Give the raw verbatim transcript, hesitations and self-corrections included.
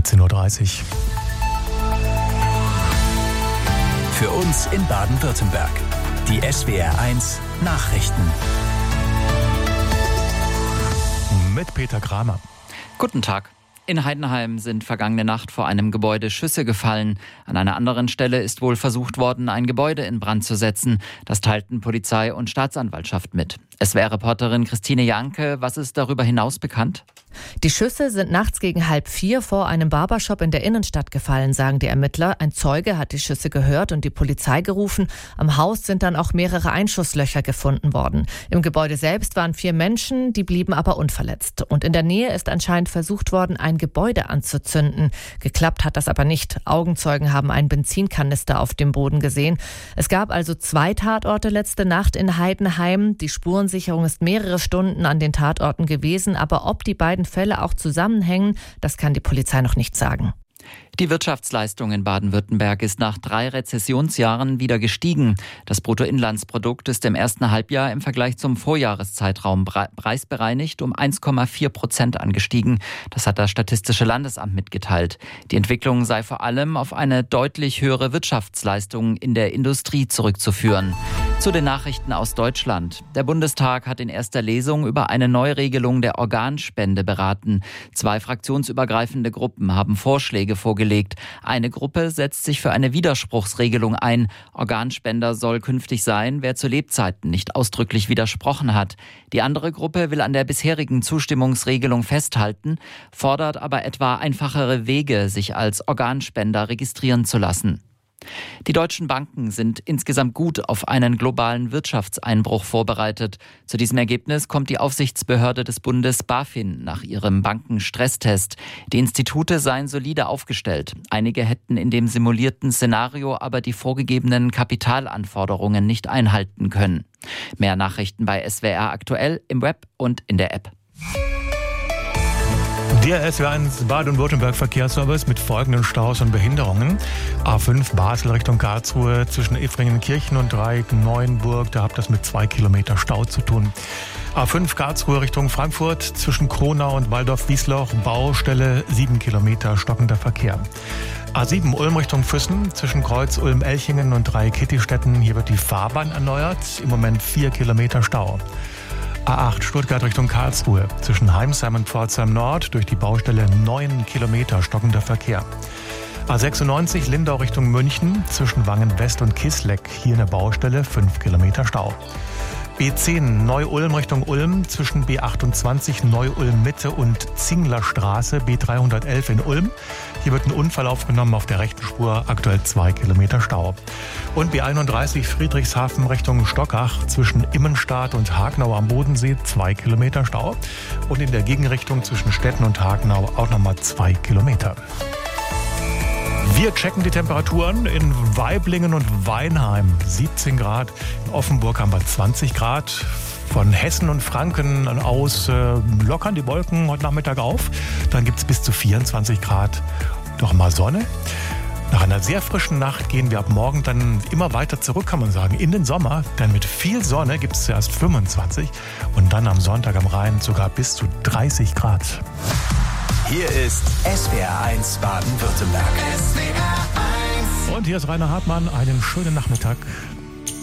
siebzehn Uhr dreißig. Für uns in Baden-Württemberg. Die S W R eins Nachrichten. Mit Peter Kramer. Guten Tag. In Heidenheim sind vergangene Nacht vor einem Gebäude Schüsse gefallen. An einer anderen Stelle ist wohl versucht worden, ein Gebäude in Brand zu setzen. Das teilten Polizei und Staatsanwaltschaft mit. S W R-Reporterin Christine Janke, was ist darüber hinaus bekannt? Die Schüsse sind nachts gegen halb vier vor einem Barbershop in der Innenstadt gefallen, sagen die Ermittler. Ein Zeuge hat die Schüsse gehört und die Polizei gerufen. Am Haus sind dann auch mehrere Einschusslöcher gefunden worden. Im Gebäude selbst waren vier Menschen, die blieben aber unverletzt. Und in der Nähe ist anscheinend versucht worden, ein Gebäude anzuzünden. Geklappt hat das aber nicht. Augenzeugen haben einen Benzinkanister auf dem Boden gesehen. Es gab also zwei Tatorte letzte Nacht in Heidenheim. Die Spurensicherung ist mehrere Stunden an den Tatorten gewesen, aber ob die beiden Fälle auch zusammenhängen, das kann die Polizei noch nicht sagen. Die Wirtschaftsleistung in Baden-Württemberg ist nach drei Rezessionsjahren wieder gestiegen. Das Bruttoinlandsprodukt ist im ersten Halbjahr im Vergleich zum Vorjahreszeitraum preisbereinigt um eins Komma vier Prozent angestiegen. Das hat das Statistische Landesamt mitgeteilt. Die Entwicklung sei vor allem auf eine deutlich höhere Wirtschaftsleistung in der Industrie zurückzuführen. Zu den Nachrichten aus Deutschland. Der Bundestag hat in erster Lesung über eine Neuregelung der Organspende beraten. Zwei fraktionsübergreifende Gruppen haben Vorschläge vorgelegt. Eine Gruppe setzt sich für eine Widerspruchsregelung ein. Organspender soll künftig sein, wer zu Lebzeiten nicht ausdrücklich widersprochen hat. Die andere Gruppe will an der bisherigen Zustimmungsregelung festhalten, fordert aber etwa einfachere Wege, sich als Organspender registrieren zu lassen. Die deutschen Banken sind insgesamt gut auf einen globalen Wirtschaftseinbruch vorbereitet. Zu diesem Ergebnis kommt die Aufsichtsbehörde des Bundes BaFin nach ihrem Bankenstresstest. Die Institute seien solide aufgestellt. Einige hätten in dem simulierten Szenario aber die vorgegebenen Kapitalanforderungen nicht einhalten können. Mehr Nachrichten bei S W R aktuell im Web und in der App. Der S W R eins Baden-Württemberg Verkehrsservice mit folgenden Staus und Behinderungen. A fünf Basel Richtung Karlsruhe zwischen Effringenkirchen und Dreieck-Neuenburg. Da habt ihr es mit zwei Kilometer Stau zu tun. A fünf Karlsruhe Richtung Frankfurt zwischen Kronau und Waldorf-Wiesloch. Baustelle sieben Kilometer stockender Verkehr. A sieben Ulm Richtung Füssen zwischen Kreuz Ulm-Elchingen und Dreieck-Kittistetten. Hier wird die Fahrbahn erneuert. Im Moment vier Kilometer Stau. A acht Stuttgart Richtung Karlsruhe zwischen Heimsheim und Pforzheim Nord durch die Baustelle neun Kilometer stockender Verkehr. A sechsundneunzig Lindau Richtung München zwischen Wangen West und Kisleck, hier eine Baustelle, fünf Kilometer Stau. B zehn Neu-Ulm Richtung Ulm zwischen B achtundzwanzig Neu-Ulm Mitte und Zinglerstraße B dreihundertelf in Ulm. Hier wird ein Unfall aufgenommen auf der rechten Spur, aktuell zwei Kilometer Stau. Und B einunddreißig Friedrichshafen Richtung Stockach zwischen Immenstadt und Hagenau am Bodensee zwei Kilometer Stau. Und in der Gegenrichtung zwischen Stetten und Hagenau auch nochmal zwei Kilometer. Wir checken die Temperaturen in Waiblingen und Weinheim. siebzehn Grad. In Offenburg haben wir zwanzig Grad. Von Hessen und Franken aus äh, lockern die Wolken heute Nachmittag auf. Dann gibt es bis zu vierundzwanzig Grad. Doch mal Sonne. Nach einer sehr frischen Nacht gehen wir ab morgen dann immer weiter zurück, kann man sagen, in den Sommer. Denn mit viel Sonne gibt es zuerst fünfundzwanzig und dann am Sonntag am Rhein sogar bis zu dreißig Grad. Hier ist S W R eins Baden-Württemberg. S W R eins. Und hier ist Rainer Hartmann. Einen schönen Nachmittag.